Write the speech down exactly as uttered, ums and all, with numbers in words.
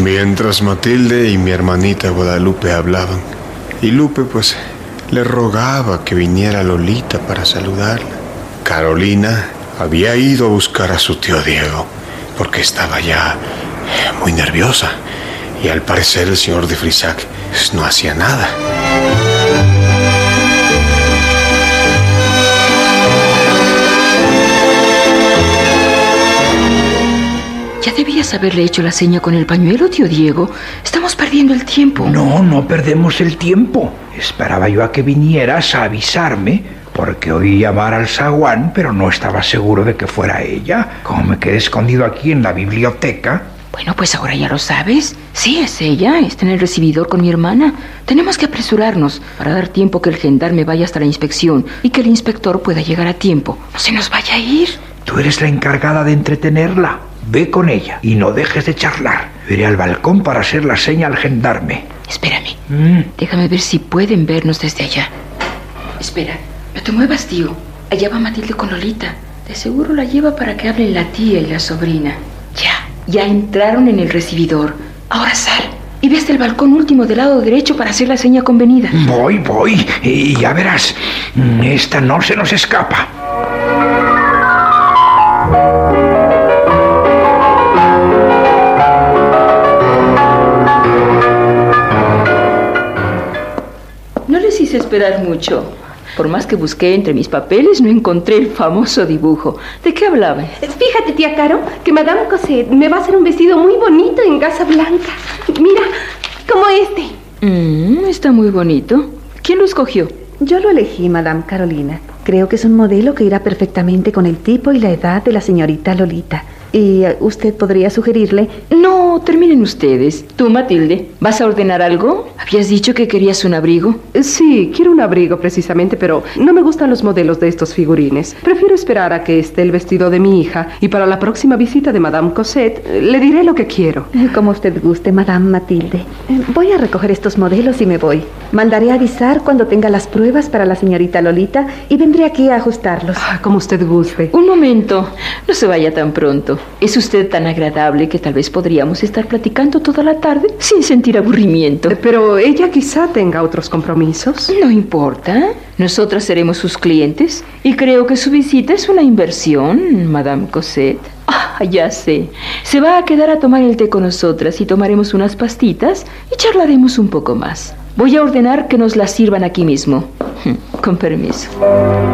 Mientras Matilde y mi hermanita Guadalupe hablaban, y Lupe pues le rogaba que viniera Lolita para saludarla, Carolina había ido a buscar a su tío Diego porque estaba ya muy nerviosa y al parecer el señor de Frisac no hacía nada. Ya debías haberle hecho la seña con el pañuelo, tío Diego. Estamos perdiendo el tiempo. No, no perdemos el tiempo. Esperaba yo a que vinieras a avisarme, porque oí llamar al zaguán, pero no estaba seguro de que fuera ella. Como me quedé escondido aquí en la biblioteca. Bueno, pues ahora ya lo sabes. Sí, es ella. Está en el recibidor con mi hermana. Tenemos que apresurarnos para dar tiempo que el gendarme vaya hasta la inspección y que el inspector pueda llegar a tiempo. No se nos vaya a ir. Tú eres la encargada de entretenerla. Ve con ella y no dejes de charlar. Iré al balcón para hacer la seña al gendarme. Espérame. Mm. Déjame ver si pueden vernos desde allá. Espera, no te muevas, tío. Allá va Matilde con Lolita. De seguro la lleva para que hablen la tía y la sobrina. Ya, ya entraron en el recibidor. Ahora sal y ve hasta el balcón último del lado derecho para hacer la seña convenida. Voy, voy. Y ya verás. Esta no se nos escapa. No les hice esperar mucho. Por más que busqué entre mis papeles, no encontré el famoso dibujo. ¿De qué hablaban? Fíjate, tía Caro, que Madame Cosette me va a hacer un vestido muy bonito en gasa blanca. Mira, como este. Mm, está muy bonito. ¿Quién lo escogió? Yo lo elegí, Madame Carolina. Creo que es un modelo que irá perfectamente con el tipo y la edad de la señorita Lolita. Y usted podría sugerirle... No, terminen ustedes. Tú, Matilde, ¿vas a ordenar algo? ¿Habías dicho que querías un abrigo? Sí, quiero un abrigo precisamente, pero no me gustan los modelos de estos figurines. Prefiero esperar a que esté el vestido de mi hija y para la próxima visita de Madame Cosette le diré lo que quiero. Como usted guste, Madame Matilde. Voy a recoger estos modelos y me voy. Mandaré avisar cuando tenga las pruebas para la señorita Lolita y vendré aquí a ajustarlos. Ah, como usted guste. Un momento, no se vaya tan pronto. Es usted tan agradable que tal vez podríamos estar platicando toda la tarde sin sentir aburrimiento. Pero ella quizá tenga otros compromisos. No importa. Nosotros seremos sus clientes y creo que su visita es una inversión, Madame Cosette. Ah, ya sé. Se va a quedar a tomar el té con nosotras y tomaremos unas pastitas y charlaremos un poco más. Voy a ordenar que nos las sirvan aquí mismo. Con permiso.